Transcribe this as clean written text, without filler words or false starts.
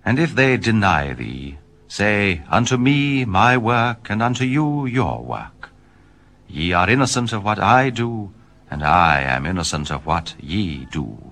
And if they deny thee, say, Unto me my work, and unto you your work. Ye are innocent of what I do, and I am innocent of what ye do.